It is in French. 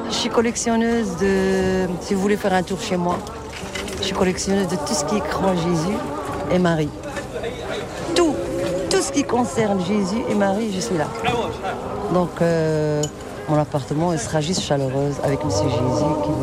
Je suis collectionneuse de... Si vous voulez faire un tour chez moi, je suis collectionneuse de tout ce qui est grand Jésus et Marie. Tout ce qui concerne Jésus et Marie, je suis là. Donc, mon appartement, il sera juste chaleureuse avec Monsieur Jésus qui